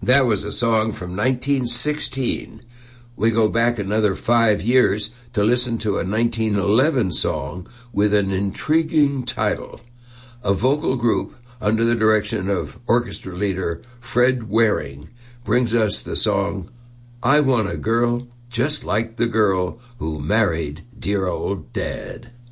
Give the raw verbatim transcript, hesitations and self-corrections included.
That was a song from nineteen sixteen. We go back another five years to listen to a nineteen eleven song with an intriguing title. A vocal group under the direction of orchestra leader Fred Waring brings us the song, I Want a Girl Just Like the Girl Who Married Dear Old Dad.